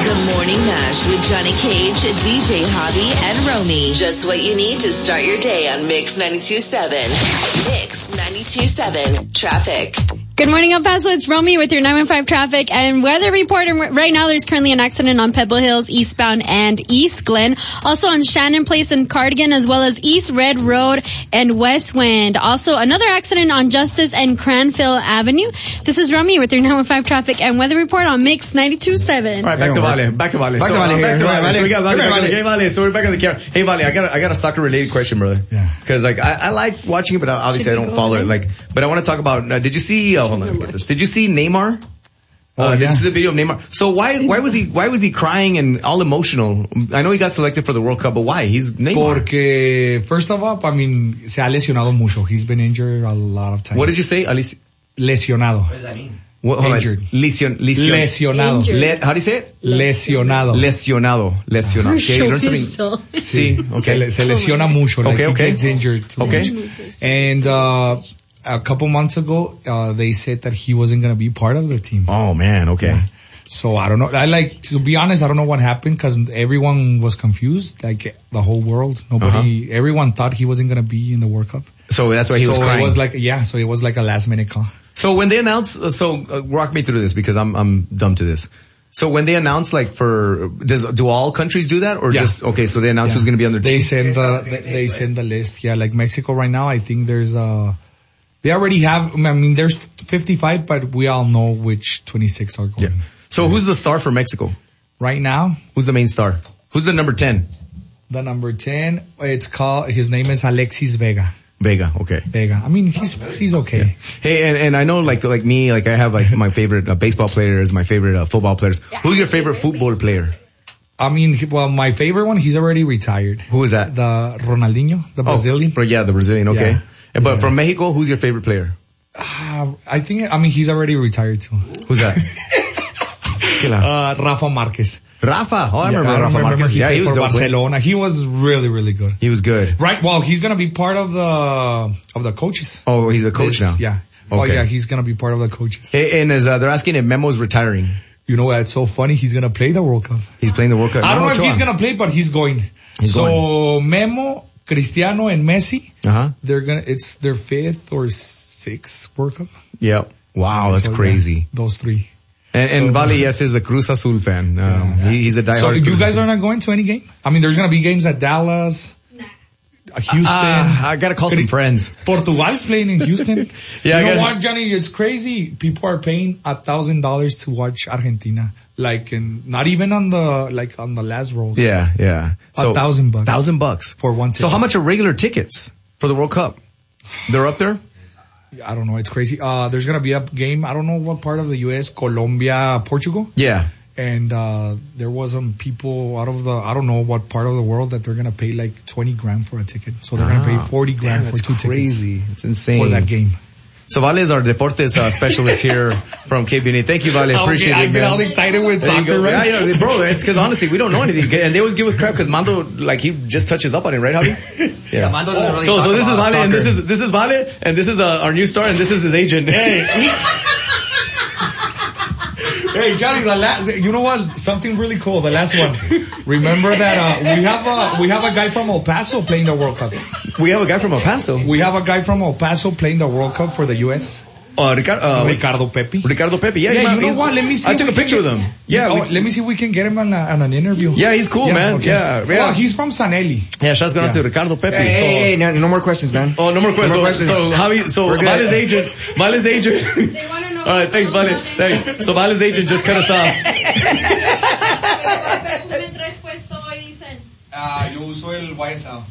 The Morning Mash with Johnny Cage, DJ Hobby, and Romy. Just what you need to start your day on Mix 92.7. Mix 92.7 Traffic. Good morning, El Paso. It's Romy with your 915 traffic and weather report. And right now, there's currently an accident on Pebble Hills, eastbound and East Glen. Also on Shannon Place and Cardigan, as well as East Red Road and West Wind. Also, another accident on Justice and Cranfield Avenue. This is Romy with your 915 traffic and weather report on Mix 92.7. All right, back to Vale. Back to Vale. So we got Vale. Hey, Vale. So we're back on the camera. Hey, Vale, I got a soccer related question, brother. Yeah. Because like I like watching it, but obviously I don't follow it. Like, but I want to talk about. Did you see? Hold on. Did you see Neymar? Did you see the video of Neymar? So why was he crying and all emotional? I know he got selected for the World Cup, but why? He's Neymar. Porque first of all, I mean, se ha lesionado mucho. He's been injured a lot of times. What did you say? Lesionado. What does that mean? Injured. Lesionado. How do you say it? Lesionado. Okay, you learn something. Sí, okay. Se lesiona mucho. Like Okay. He gets injured too much. And a couple months ago, they said that he wasn't going to be part of the team. Oh man, okay. Yeah. So I don't know. To be honest, I don't know what happened because everyone was confused. Like the whole world, everyone thought he wasn't going to be in the World Cup. So that's why he was crying. So it was like a last minute call. So when they announced, walk me through this because I'm dumb to this. So when they announced do all countries do that or just, okay, so they announced who's going to be on their team? They send the list. Yeah, like Mexico right now, I think there's they already have, I mean, there's 55, but we all know which 26 are going. Yeah. So who's the star for Mexico? Right now? Who's the main star? Who's the number 10? The number 10, his name is Alexis Vega. Vega, okay. I mean, he's okay. Yeah. Hey, and I know like me, like I have like my favorite baseball players, my favorite football players. Who's your favorite football player? I mean, well, my favorite one, he's already retired. Who is that? The Ronaldinho, the Brazilian. The Brazilian, okay. Yeah. But from Mexico, who's your favorite player? He's already retired too. Who's that? Rafa Marquez. Rafa. Oh, I remember Rafa Marquez. He was for Barcelona. He was really, really good. He was good. Right. Well, he's going to be part of the coaches. Oh, he's a coach now. Yeah. Okay. Oh, yeah. He's going to be part of the coaches. And they're asking if Memo's retiring. You know, that's so funny. He's going to play the World Cup. He's playing the World Cup. I don't know if he's going to play, but he's going. Memo, Cristiano, and Messi, it's their 5th or 6th World Cup. Yep. Wow, that's crazy. Yeah, those 3. And Vale, yes, is a Cruz Azul fan. He's a diehard. So you guys are not going to any game? I mean, there's going to be games at Dallas, Houston. I got to call some friends. Portugal's playing in Houston. Yeah, you know what, Johnny? It's crazy. People are paying $1,000 to watch Argentina. Like, not even on the last row. Yeah. So $1,000. $1,000 for one ticket. So how much are regular tickets for the World Cup? They're up there? I don't know. It's crazy. There's going to be a game. I don't know what part of the U.S. Colombia, Portugal. Yeah. And, there was some people I don't know what part of the world that they're going to pay like $20,000 for a ticket. So they're going to pay $40,000 for 2 tickets. Crazy. It's insane. For that game. So Vale is our deportes specialist here from KBNA. Thank you, Vale. Appreciate it. I've been all excited with soccer, right? Yeah, bro. It's because honestly, we don't know anything. And they always give us crap because Mando, like, he just touches up on it, right, Javi? Yeah. Mando doesn't really so this is Vale, soccer. and this is Vale, and this is our new star, and this is his agent. Hey. Hey, Johnny, you know what? Something really cool. The last one. Remember that we have a guy from El Paso playing the World Cup. We have a guy from El Paso. We have a guy from El Paso playing the World Cup for the U.S. Ricardo Pepi. Ricardo Pepi. Yeah, you know what? Let me see. I took a picture of them. Yeah. Let me see if we can get him on an interview. Yeah, he's cool, man. Okay. Yeah. Well, he's from Sanelli. Yeah, shouts going out to Ricardo Pepi. Hey, no more questions, man. Oh, no more questions. So Vale's agent. They want to know. All right, thanks, Vale. Thanks. So Vale's agent just cut us off. Yo uso el YSL.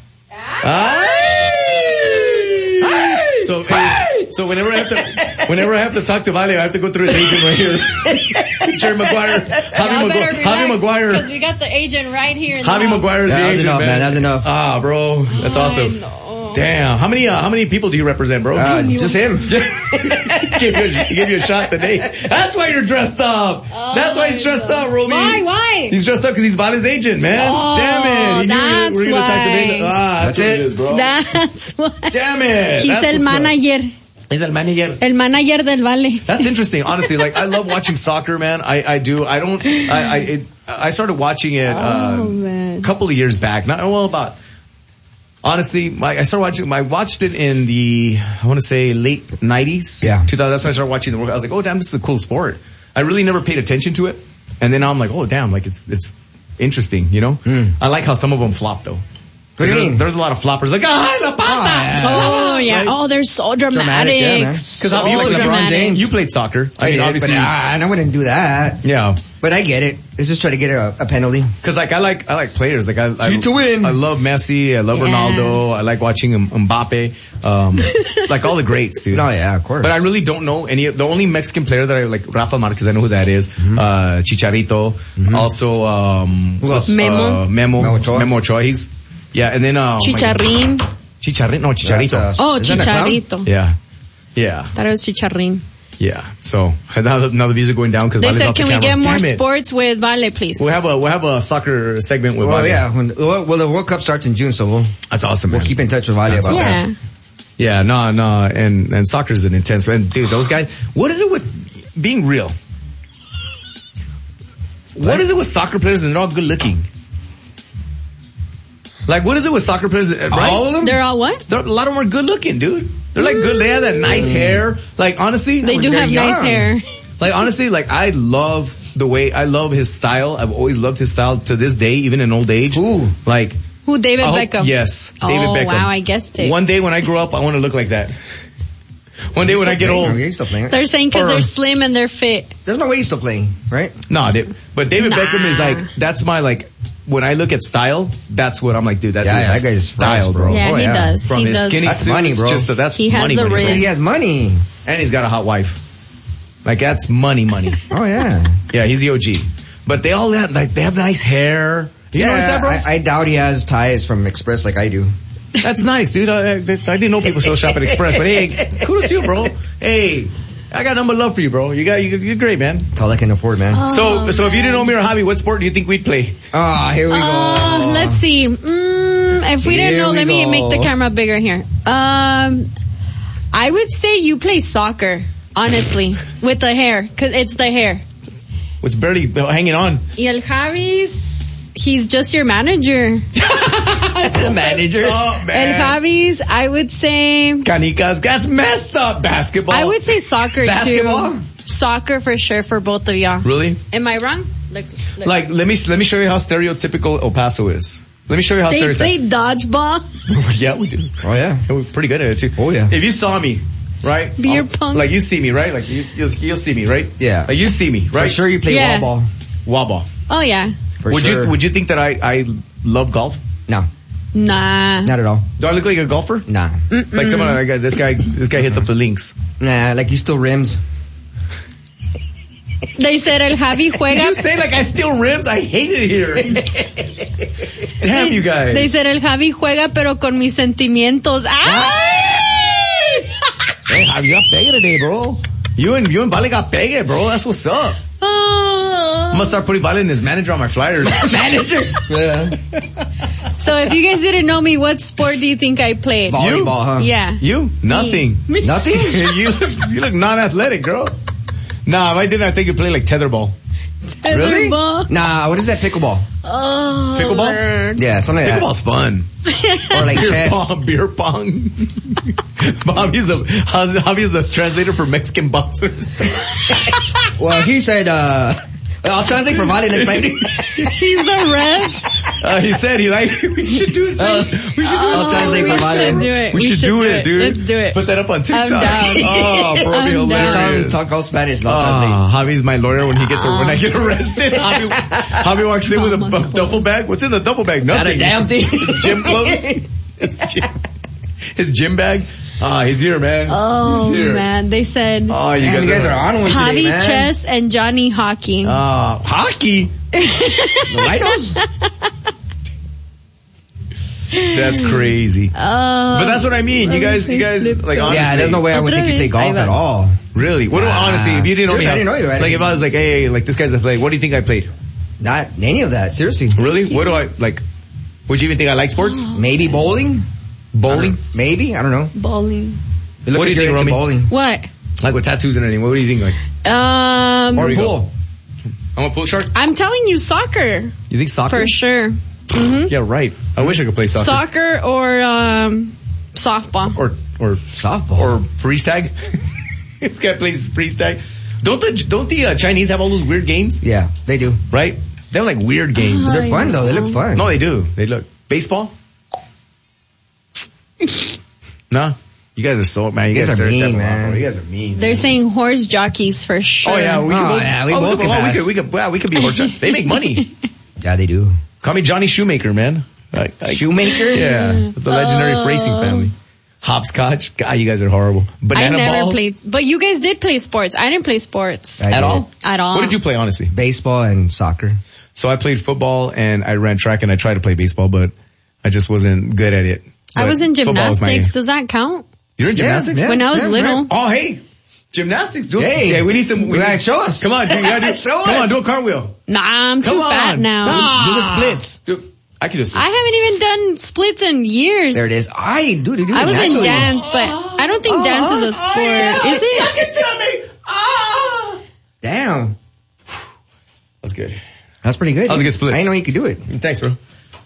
So whenever I have to talk to Vale, I have to go through his agent right here. Jerry Maguire, Javi Maguire. Because we got the agent right here. Javi Maguire's the agent, man. That's enough. Ah, bro, that's awesome. Damn. How many people do you represent, bro? Just him. He gave you a shot today. That's why you're dressed up. That's why he's dressed up, Romy. Why? He's dressed up because he's Vale's agent, man. Damn it. That's we're gonna talk today. That's what it. is, bro. That's why. Damn it. He's el manager. He's el manager. El manager del Vale. That's interesting. Honestly, like, I love watching soccer, man. I do. I I started watching it a couple of years back. Honestly, I watched it in the, I want to say late 90s. Yeah. 2000. That's when I started watching the World Cup. I was like, oh damn, this is a cool sport. I really never paid attention to it. And then now I'm like, oh damn, like it's interesting, you know? I like how some of them flop though. What do you mean? There's a lot of floppers like, la pasa! Oh, yeah. Right? Oh, they're so dramatic. Yeah, man. Because so you like LeBron dramatic. James. You played soccer. I mean, obviously. But, I wouldn't do that. Yeah. But I get it. It's just try to get a penalty. Because like I like players. Like I to win. I love Messi. I love Ronaldo. I like watching Mbappe. Like all the greats, dude. No, yeah, of course. But I really don't know any. The only Mexican player that I like, Rafa Marquez. I know who that is. Chicharito. Also, Memo Ochoa. And then Chicharrín. Chicharito. Chicharito. Yeah. Thought it was Chicharrín. Yeah. So now the views are going down because they said, can we get more sports with Vale, please? We'll have a soccer segment with Vale. Yeah. Well, the World Cup starts in June, so that's awesome. We'll keep in touch with Vale about that. Yeah. No. And soccer is an intense, man. Dude, those guys. What is it with being real? What is it with soccer players and they're all good looking? Like, what is it with soccer players? Right? All of them? They're all what? A lot of them are good looking, dude. They're like good. They have that nice hair. Like, honestly. They do have nice hair. Like, honestly, like, I love his style. I've always loved his style to this day, even in old age. Ooh. Like. Who, David Beckham? Yes. David Beckham. Oh, wow, I guessed it. One day when I grow up, I want to look like that. One day when I get old. They're saying because they're slim and they're fit. There's no way he's still playing, right? No, but David Beckham is like, that's my like, when I look at style, that's what I'm like, dude. That guy's style, bro. Yeah, he does. From his skinny suits, money, bro. That's he has money. The wrist. He has money, and he's got a hot wife. Like that's money. Oh yeah. Yeah, he's the OG. But they all have they have nice hair. You notice that, bro? I doubt he has ties from Express like I do. That's nice, dude. I didn't know people still shop at Express, but hey, kudos to you, bro. Hey. I got number love for you, bro. You're great, man. That's all I can afford, man. So if you didn't know me or Javi, what sport do you think we'd play? Here we go. Let's see. If we didn't know, let me make the camera bigger here. I would say you play soccer, honestly, with the hair, cause it's the hair. It's barely hanging on. Y el Javi's, he's just your manager. It's a manager. Oh, man. El Javi's, I would say. Canicas, that's messed up. Basketball. I would say soccer Basketball? too. Soccer for sure for both of y'all. Really? Am I wrong? Look. Like, let me show you how stereotypical El Paso is. Let me show you how they stereotypical. play dodgeball. Yeah, we do. Oh yeah. We're pretty good at it too. Oh yeah. If you saw me, right? Beer pong. Like you see me, right? Like you'll see me, right? Yeah. Like you see me, right? For sure you play wall ball. Oh yeah. Would you think that I love golf? No. Nah. Not at all. Do I look like a golfer? Nah. Like someone like this guy hits up the links. Nah, like you still rims. They said El Javi juega. Did you say like I steal rims? I hate it here. Damn you guys. They said El Javi juega pero con mis sentimientos. ¡Ay! Hey, Javi, you got pegue today, bro. You and Vale got pegue, bro. That's what's up. I'm gonna start putting Vale in his manager on my flyers. Manager? Yeah. So if you guys didn't know me, what sport do you think I play? Volleyball, huh? Yeah. You? Nothing. Me. Nothing? you look non-athletic, girl. Nah, if I didn't, I think you play like tetherball. Really? Tetherball. Nah, what is that? Pickleball. Oh. Pickleball? Lord. Yeah, something like that. Pickleball's fun. Or like chess. Beer pong. Javi's a translator for Mexican boxers. Well, he said, I'll translate for Vale next time. He's the ref. He said we should do it. I'll translate for Vale. We should do it, dude. Let's do it. Put that up on TikTok. I'm down. Oh, bro, be hilarious. Talk all Spanish. Javi's my lawyer when I get arrested. Javi walks in with a duffel bag. What's in the duffel bag? Nothing. Not a damn thing. His gym clothes. His gym bag. He's here, man. Oh, man. They said you guys are on one Javi today, man. chess and Johnny hockey. Hockey? The Lidos? That's crazy. But that's what I mean. You guys, like, honestly. Yeah, there's no way I would think you play golf at all. Really? Honestly, if you didn't know me. I didn't know you. Like, if I was like, hey, like, this guy's athletic, what do you think I played? Not any of that. Seriously. Really? What do I, like, would you even think I like sports? Maybe bowling? Bowling? Maybe? I don't know. Bowling. It looks What do you think, into Romy? bowling. What? Like with tattoos and everything. What do you think, like? Or There you pool. I'm a pool shark. I'm telling you, soccer. You think soccer? For sure. Yeah, right. I wish I could play soccer. Soccer or softball. Or Softball. Or freeze tag. This guy plays freeze tag. Don't the Chinese have all those weird games? Yeah, they do. Right? They have like weird games. They're fun though. They look fun. No, they do. They look. Baseball? No? You guys are so, man. You guys are mean, man. You guys are mean. They're saying horse jockeys for sure. Oh yeah, we could be horse jockeys. They make money. Yeah, they do. Call me Johnny Shoemaker, man. Shoemaker? Yeah. The legendary racing family. Hopscotch. God, you guys are horrible. Banana ball. I never played, but you guys did play sports. I didn't play sports. At all? At all. What did you play, honestly? Baseball and soccer. So I played football and I ran track and I tried to play baseball, but I just wasn't good at it. I was in gymnastics. Does that count? You're in gymnastics? When I was little. Oh, hey. Gymnastics. Hey, we need some. Show us. Come on, dude. Come on, do a cartwheel. Nah, I'm too fat now. Do the splits. I can do splits. I haven't even done splits in years. There it is. I was in dance, but I don't think dance is a sport. Is it? Damn. That's good. That's pretty good. That was a good split. I didn't know you could do it. Thanks, bro.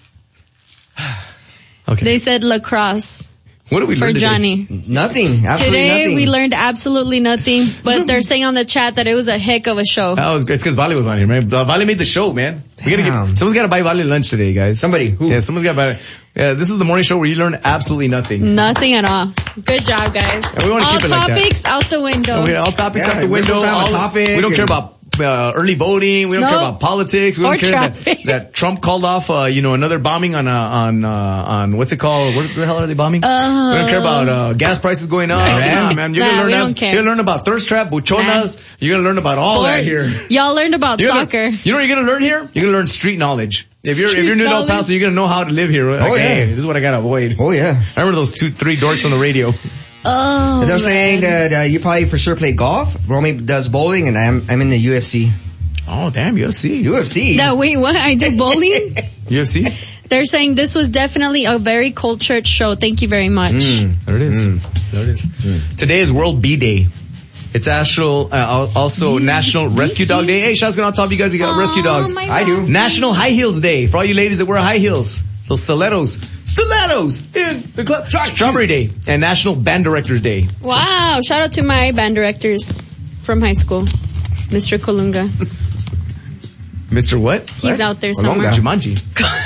Okay. They said lacrosse. What did we learn for Johnny? Nothing. Absolutely today nothing. we learned absolutely nothing, but they're saying on the chat that it was a heck of a show. That was great. It's because Vale was on here, man. Vale made the show, man. Someone's got to buy Vale lunch today, guys. Somebody. Who? Yeah, someone's got to buy it. Yeah, this is the morning show where you learn absolutely nothing. Nothing at all. Good job, guys. And we want to keep it like that. All topics out the window. All topics out the window. We don't care about early voting. We don't care about politics. We don't care that Trump called off, another bombing on what's it called? What the hell are they bombing? We don't care about gas prices going up. Man. You're gonna learn about thirst trap, buchonas. You're gonna learn about all that here. Y'all learned about soccer. You know what you're gonna learn here? You're gonna learn street knowledge. If you're new to El Paso, you're gonna know how to live here. Hey, this is what I gotta avoid. Oh yeah. I remember those 2-3 dorks on the radio. Oh, they're saying that you probably for sure play golf. Romy does bowling, and I'm in the UFC. Oh damn, UFC. No, wait, what? I do bowling? UFC? They're saying this was definitely a very cultured show. Thank you very much. There it is. Today is World Bee Day. It's also National Rescue Dog Day. Hey, Shazgan, on top of you guys, you got rescue dogs. I do. National High Heels Day for all you ladies that wear high heels. Those stilettos in the club. Strawberry Day and National Band Directors Day. Wow! Shout out to my band directors from high school, Mr. Kolunga. Mr. what? He's out there somewhere. Jumanji.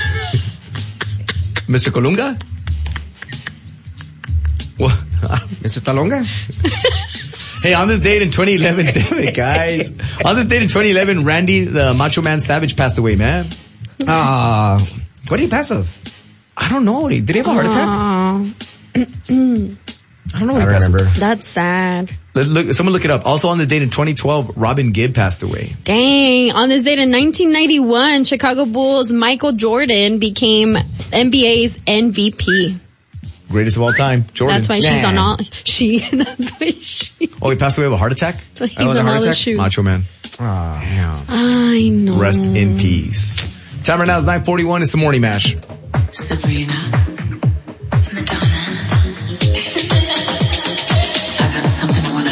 Mr. Kolunga? What? Mr. Talonga? Hey, on this date in 2011, damn it, guys. On this date in 2011, Randy, the Macho Man Savage, passed away, man. What did he pass of? I don't know. Did he have a heart attack? I don't know. I remember. That's sad. Someone look it up. Also on the date in 2012, Robin Gibb passed away. Dang. On this date in 1991, Chicago Bulls Michael Jordan became NBA's MVP. Greatest of all time, Jordan. That's why she's on all. That's why she. Oh, he passed away of a heart attack? So he's on all the shoes. Macho Man. Damn. I know. Rest in peace. Time right now is 9:41. It's the Morning Mash. Sabrina.